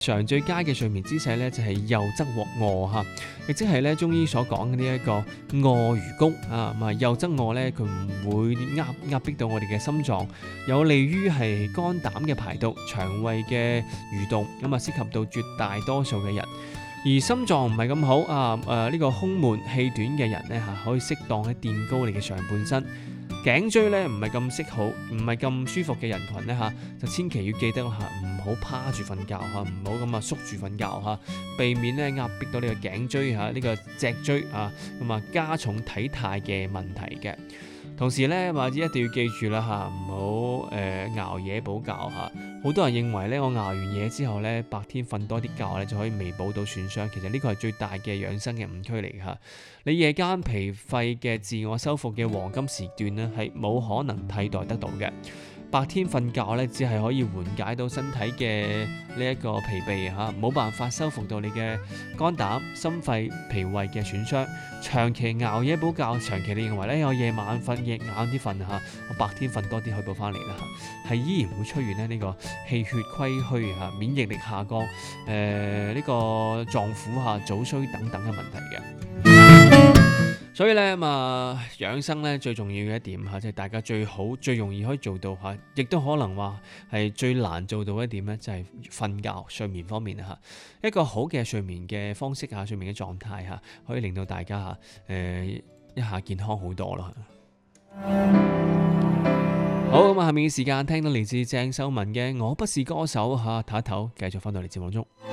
常最佳嘅睡眠姿勢咧就係右側卧嚇，亦即係咧中醫所講嘅呢一個卧如弓啊。咁啊右側卧咧佢唔會壓迫到我哋嘅心臟，有利於係肝膽嘅排毒、腸胃嘅蠕動，咁啊適合到絕大多數嘅人。而心臟唔係咁好啊，呢個胸悶氣短嘅人咧嚇，可以適當咧墊高你嘅上半身。頸椎咧唔係咁咁舒服嘅人群咧嚇，就千祈要記得嚇，唔好趴住瞓覺嚇，唔好咁啊縮住瞓覺嚇，避免咧壓迫到你嘅頸椎嚇，呢個脊椎啊，咁啊加重體態嘅問題嘅。同時咧，或者一定要記住啦嚇，唔好熬夜補覺嚇。好多人認為咧，我熬完夜之後咧，白天瞓多啲覺咧就可以彌補到損傷。其實呢個係最大嘅養生嘅誤區嚟嘅嚇。你夜間脾肺嘅自我修復嘅黃金時段咧，係冇可能替代得到嘅。白天瞓覺咧，只係可以緩解到身體嘅呢一個疲憊嚇，冇辦法修復到你嘅肝膽、心肺、脾胃嘅損傷。長期熬夜補覺，長期你認為咧，我夜晚瞓夜晏啲瞓嚇，我白天瞓多啲去補翻嚟啦嚇，係依然會出現咧呢個氣血虧虛嚇、免疫力下降、呢個臟腑嚇早衰等等嘅問題嘅。所以咧養生咧最重要嘅一點嚇，即係大家最好最容易可以做到嚇，亦都可能話係最難做到一點咧，就係瞓覺睡眠方面嚇。一個好嘅睡眠嘅方式嚇，睡眠嘅狀態嚇，可以令到大家嚇一下健康好多啦。好咁下面嘅時間聽到嚟自鄭秀文嘅《我不是歌手》嚇，唞一唞，繼續翻到嚟節目中。